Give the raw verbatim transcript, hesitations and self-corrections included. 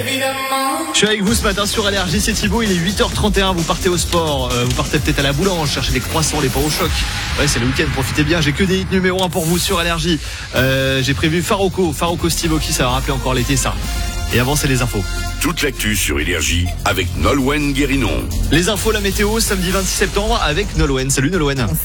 Je suis avec vous ce matin sur Allergie, c'est Thibaut, il est huit heures trente et un, vous partez au sport, euh, vous partez peut-être à la boulange, chercher des croissants, les pains au choc. Ouais, c'est le week-end, profitez bien, j'ai que des hits numéro un pour vous sur Allergie. Euh, j'ai prévu Faroko, Faroko Steve Aoki, ça va rappeler encore l'été ça. Et avant, c'est les infos. Toute l'actu sur Énergie avec Nolwenn Guérinon. Les infos, la météo, samedi vingt-six septembre avec Nolwenn. Salut Nolwenn.